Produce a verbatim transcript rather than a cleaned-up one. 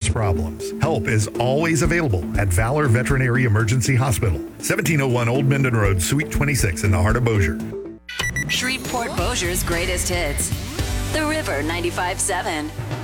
problems. Help is always available at Valor Veterinary Emergency Hospital, seventeen oh one Old Minden Road, Suite twenty-six in the heart of Bossier. Shreveport Bossier's greatest hits. The River ninety-five point seven.